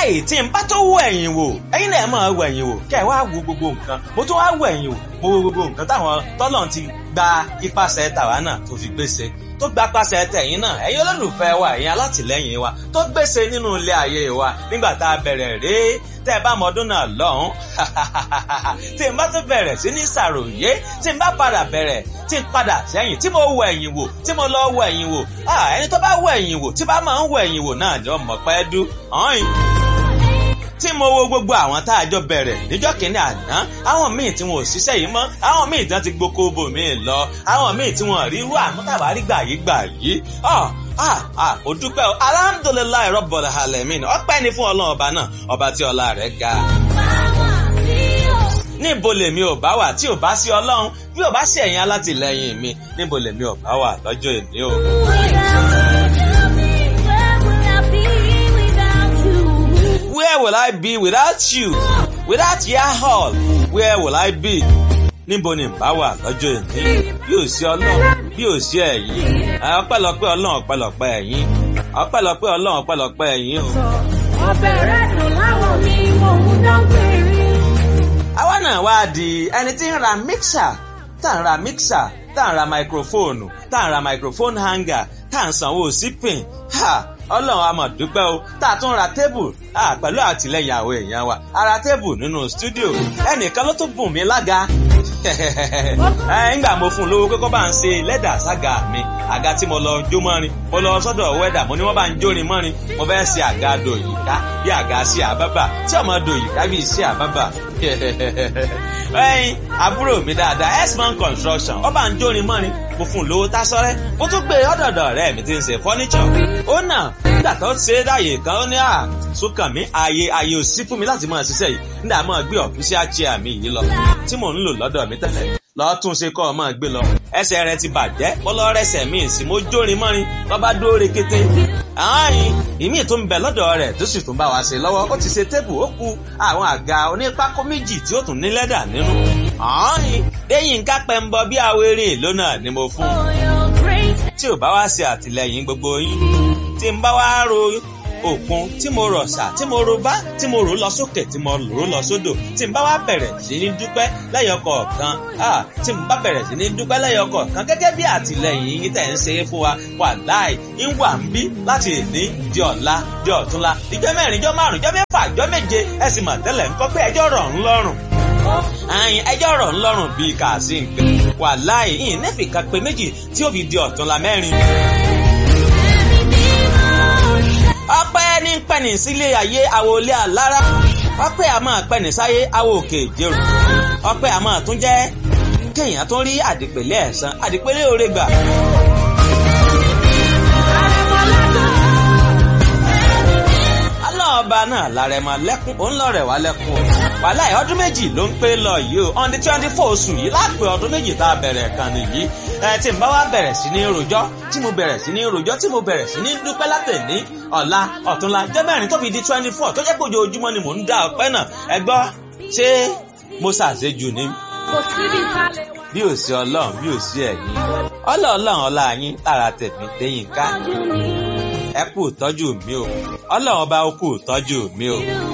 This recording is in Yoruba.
wàláì tí n bá tó wọ ẹ̀yìn wò ẹ̀yin náà máa wọ ẹ̀yìn wò kẹ́ ẹ̀ wá wo gbogbo nǹkan mo tún wá wọ ẹ̀yìn wò mo wo gbogbo nǹkan táwọn tọ́lọ̀ ti gba ipasẹ̀ tàwa náà tó fi gbèsè tó gba pàṣẹ tẹ̀yìn náà ẹ̀yin olólùfẹ́ wa ẹ̀yin alátìlẹ́yìn wa tó gbèsè nínú ilé ayé wa nígbà tá a bẹ̀rẹ̀ rèé tẹ́ ẹ bá mọdún náà lọ́hùn tí n bá tún bẹ̀rẹ̀ sí ní ṣàròyé tí n bá padà bẹ̀rẹ̀ tí n padà sẹ́yìn tí mo wọ ẹ̀yìn wò tí mo lọ wọ ẹ̀yìn wò ẹni tó bá wọ ẹ̀yìn wò tí bá máa ń wọ ẹ̀yìn wò náà ni ọmọ pẹ́ dú tí mo wo gbogbo àwọn tá a jọ bẹ̀rẹ̀ níjọ́ kìíní àná àwọn míì tí wọn ò ṣiṣẹ́ yìí mọ́ àwọn míì tí wọ́n ti gboko bòmíì lọ àwọn míì tí wọn rí irú àmútàbárí gbà yìí ó dúpẹ́ o alhamdulilayi rabbil alamin ọpẹ́ ni fún ọlọ́run ọba náà ọba tí ọlá rẹ̀ ga. níbo lèmi ò bá wà tí ò bá sí ọlọ́run bí ò bá sí ẹ̀yin alátìlẹ́yìn mi níbo lèmi ò bá wà lọ́jọ́ èní o. Where will I be without you? Without your hall, where will I be? Níbo ni bá wà lọ́jọ́ èní? Bí ò sí ọlọ́run, bí ò sí ẹ̀yin. Ọpẹ́lọpẹ́ ọlọ́run, ọpẹ́lọpẹ́ ẹ̀yin. Ọpẹ́lọpẹ́ ọlọ́run, ọpẹ́lọpẹ́ ẹ̀yin o. Ọbẹ̀ rẹ̀ dùn láwọn mi, mò ń dán péré. Àwa náà wá di ẹni tí ń ra mixer, tá ń ra mixer, tá ń ra microphone, tá ń ra microphone hanger, tá ń sanwó sípìn. Ọlọ́run a máa dúpẹ́ o tá a tún ra tébù pẹ̀lú àtìlẹ́yìn àwọn èèyàn wa a ra tébù nínú stúdíò ẹnìkan ló tún bùn mí lága ńgbà mo fún un lówó kókó bá ń ṣe lẹ́dà sága mi àga tí mo lọ jó mọ́rin mo lọ sọ́dọ̀ wẹ́dà mo ní wọ́n bá ń jórin mọ́rin mo fẹ́ ṣe àga dòyìká bí àga sí àbábà tí ọmọ dòyìká bí sí àbábà ẹyin àbúrò mi dáadáa S-Man Construction ó bá ń jórin mọ́rin mo fún un lówó tásọ́rẹ́ mo tún gbé ọ̀dọ̀dọ̀ rẹ̀ mi ti ń ṣe fọ́níṣọ̀ ó náà nígbà tó ṣe é dáyè kan ó ní Súnkànmí ààyè ò sí fún mi láti máa ṣiṣẹ́ yìí nígbà máa gbé official chair mi yìí lọ tí mò ń lò lọ́dọ̀ mi tẹ́lẹ̀ lọ́ọ́ tún ṣe kọ́ ọ máa gbé lọ ẹsẹ̀ rẹ̀ ti bàjẹ́ mo lọ rẹsẹ̀ míì sí mo jórin mọ́rin lọ́ bá dóore kété ààyìn ìmíì tó ń bẹ lọ́dọ̀ rẹ̀ tó sì tún bá wa ṣe lọ́wọ́ ó ti ṣe tébù ó kù àwọn àga onípákó méjì tí ó tún ní lẹ́dà nínú ààyìn lẹ́yìn ká pẹ́ńbọ bí awéré lónà ni mo fún un tí ò bá wá ṣe àtìlẹ́yìn gbogbo yín tí ń bá wá ro òkun tí mo rọ̀ ṣà tí mo ro bá tí mo rò lọ sókè tí mo rò lọ sódò tí n bá wá bẹ̀rẹ̀ sí ní dúpẹ́ lẹ́yọ kọ̀ọ̀kan tí n bá bẹ̀rẹ̀ sí ní dúpẹ́ lẹ́yọ kọ̀ọ̀kan gẹ́gẹ́ bí àtìlẹ́yìn yín tẹ̀ ń ṣe fún wa wàláì ń wà ń bí láti èní di ọ̀la di ọ̀túnla ìjọ́ mẹ́rin ìjọ́ márùn ìjọ́ mẹ́fà ìjọ́ méje ẹ sì mọ̀ tẹ́lẹ̀ ńkọ́ pé ẹjọ́ rọ̀ ń lọ́rùn ẹjọ́ rọ̀ ń lọ́rùn bíi kàásì nǹkan wàláì yìí nẹ́fìkà pé méjì tí ó fi di ọ̀túnla mẹ́rin. Ọpẹ́ ní pẹ̀nì sílé ayé àwòlé àlára ọpẹ́ a máa pẹ̀nì sáyé àwò òkè ìjẹrù ọpẹ́ a máa tún jẹ́ kéèyàn tún rí àdìpẹ̀lẹ̀ ẹ̀san àdìpẹ̀lẹ̀ oore gbà. Ọba náà lárẹ̀mọ lẹ́kún òun lọ́rẹ̀ wá lẹ́kún o wàláì ọdún méjì ló ń pé lọ yìí o on the 24 oṣù yìí lápè ọdún méjì tá a bẹ̀rẹ̀ kan nìyí tí n bá wá bẹ̀rẹ̀ sí ní rojọ́ tí mo bẹ̀rẹ̀ sí ní rojọ́ tí mo bẹ̀rẹ̀ sí ní dúpẹ́ látẹ̀ní ọ̀la ọ̀túnla jẹ́ mẹ́rin tó fi di 24 tó jẹ́ pé ojoojúmọ́ ni mò ń dá ọpẹ́ náà ẹ gbọ́ ṣé mo ṣàṣejù ni bí ò sí ọlọ́run bí ò sí ẹ̀yin ọlọ́run ọlá yín lára tẹ̀mí lẹ́yìn ká ẹ kú ìtọ́jú mi o ọlọ́run ọba ó kú ìtọ́jú mi o.